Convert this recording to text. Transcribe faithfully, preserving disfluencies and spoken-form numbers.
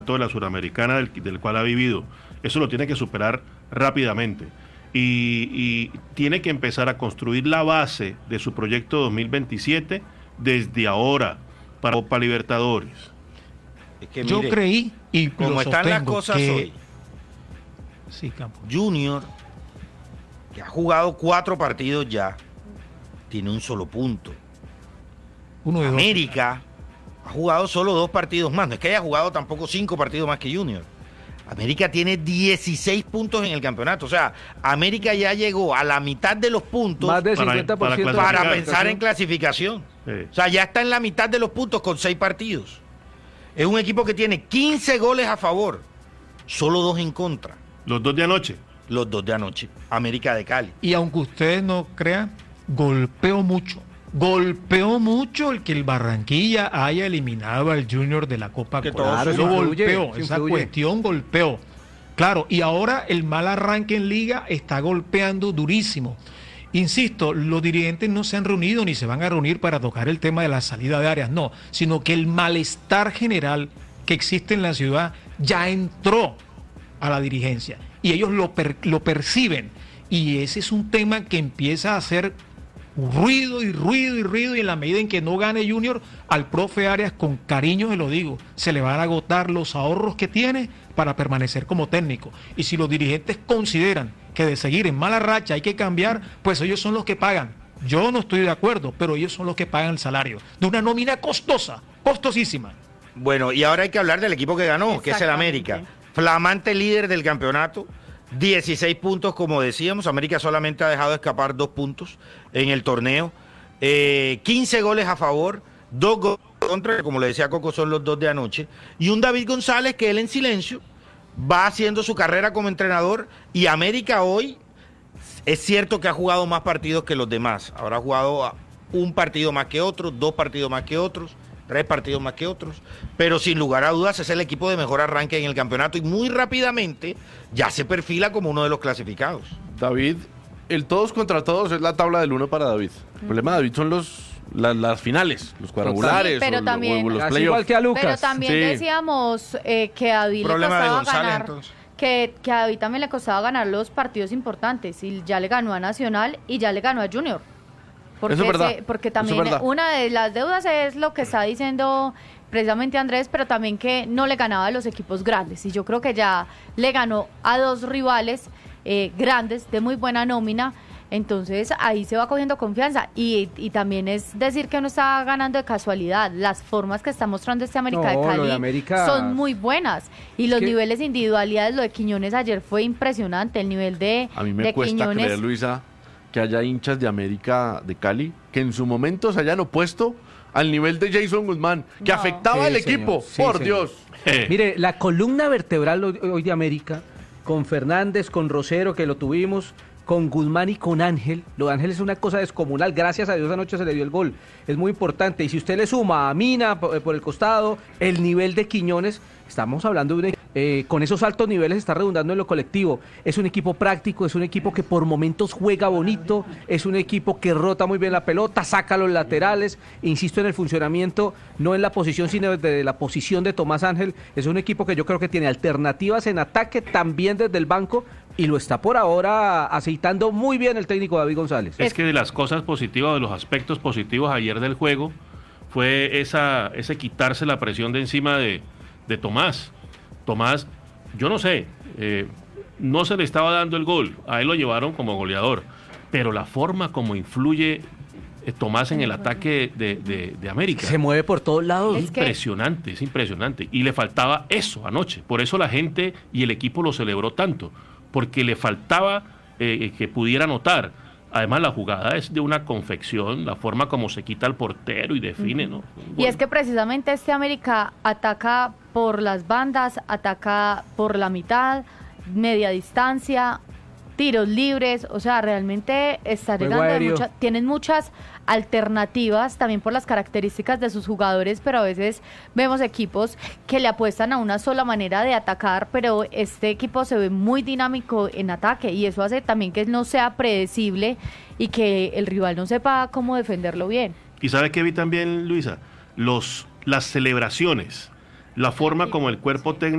de la Suramericana del, del cual ha vivido. Eso lo tiene que superar rápidamente. Y, y tiene que empezar a construir la base de su proyecto dos mil veintisiete desde ahora para Copa Libertadores. Es que, yo mire, creí y como están las cosas que... hoy, sí, Campo. Junior, que ha jugado cuatro partidos ya, tiene un solo punto. Uno de América dos. ha jugado solo dos partidos más. No es que haya jugado tampoco cinco partidos más que Junior. América tiene dieciséis puntos en el campeonato. O sea, América ya llegó a la mitad de los puntos Más del para- cincuenta por ciento para para clasificar. pensar en clasificación. Sí. O sea, ya está en la mitad de los puntos con seis partidos. Es un equipo que tiene quince goles a favor, solo dos en contra. Los dos de anoche. Los dos de anoche. América de Cali. Y aunque ustedes no crean, golpeó mucho. Golpeó mucho el que el Barranquilla haya eliminado al Junior de la Copa Que Cora. todo Eso suma. golpeó, Influye, esa influye. cuestión golpeó. Claro, y ahora el mal arranque en Liga está golpeando durísimo. Insisto, los dirigentes no se han reunido ni se van a reunir para tocar el tema de la salida de áreas, no, sino que el malestar general que existe en la ciudad ya entró a la dirigencia y ellos lo, per- lo perciben, y ese es un tema que empieza a hacer ruido y ruido y ruido, y en la medida en que no gane Junior, al profe Arias, con cariño se lo digo, se le van a agotar los ahorros que tiene para permanecer como técnico. Y si los dirigentes consideran que de seguir en mala racha hay que cambiar, pues ellos son los que pagan. Yo no estoy de acuerdo, pero ellos son los que pagan el salario de una nómina costosa, costosísima. Bueno, y ahora hay que hablar del equipo que ganó, que es el América. Flamante líder del campeonato, dieciséis puntos, como decíamos. América solamente ha dejado escapar dos puntos en el torneo. Eh, quince goles a favor, dos goles contra, como le decía Coco, son los dos de anoche. Y un David González que él en silencio va haciendo su carrera como entrenador. Y América hoy, es cierto que ha jugado más partidos que los demás. Habrá jugado un partido más que otros, dos partidos más que otros, tres partidos más que otros, pero sin lugar a dudas es el equipo de mejor arranque en el campeonato y muy rápidamente ya se perfila como uno de los clasificados. David, el todos contra todos es la tabla del uno para David. El problema de David son los la- las finales, los cuadrangulares, Sí, pero o, también- o los Casi igual playoffs. que a Lucas. Pero también Sí. decíamos eh, que a David le Problema de costaba González, ganar, entonces. que, que a David también le costaba ganar los partidos importantes, y ya le ganó a Nacional y ya le ganó a Junior. Porque, Eso es verdad, se- porque eso es también verdad. una de las deudas es lo que está diciendo precisamente Andrés, pero también que no le ganaba a los equipos grandes, y yo creo que ya le ganó a dos rivales eh, grandes de muy buena nómina. Entonces ahí se va cogiendo confianza, y, y también es decir que no está ganando de casualidad. Las formas que está mostrando este América No, de lo Cali de América- son muy buenas, y los que- niveles individualidades, lo de Quiñones ayer fue impresionante, el nivel de, A mí me de cuesta Quiñones. creer, Luisa, que haya hinchas de América de Cali que en su momento se hayan opuesto al nivel de Jason Guzmán, que No. afectaba Sí, al señor, equipo. sí, Por señor. Dios. Eh, Mire, la columna vertebral hoy hoy de América, con Fernández, con Rosero, que lo tuvimos, con Guzmán y con Ángel. Lo de Ángel es una cosa descomunal. Gracias a Dios anoche se le dio el gol. Es muy importante. Y si usted le suma a Mina por, por el costado, el nivel de Quiñones, estamos hablando de un, eh, con esos altos niveles está redundando en lo colectivo. Es un equipo práctico, es un equipo que por momentos juega bonito, es un equipo que rota muy bien la pelota, saca los laterales. Insisto en el funcionamiento, no en la posición, sino desde la posición de Tomás Ángel. Es un equipo que yo creo que tiene alternativas en ataque también desde el banco, y lo está por ahora aceitando muy bien el técnico David González. es que de las cosas positivas, de los aspectos positivos ayer del juego, fue esa, ese quitarse la presión de encima de, de Tomás. Tomás, yo no sé, eh, no se le estaba dando el gol, a él lo llevaron como goleador, pero la forma como influye eh, Tomás en el ataque de, de- de América. Se mueve por todos lados. Es Es que- impresionante, es impresionante. Y le faltaba eso anoche. Por eso la gente y el equipo lo celebró tanto. Porque le faltaba eh, que pudiera anotar. Además, la jugada es de una confección, la forma como se quita al portero y define, ¿no? Y es que precisamente este América ataca por las bandas, ataca por la mitad, media distancia, tiros libres, o sea, realmente está Juego llegando de aéreo. mucha- tienen muchas alternativas también por las características de sus jugadores, pero a veces vemos equipos que le apuestan a una sola manera de atacar, pero este equipo se ve muy dinámico en ataque, y eso hace también que no sea predecible y que el rival no sepa cómo defenderlo bien. Y sabe que vi también, Luisa, los, las celebraciones, la forma como el cuerpo técnico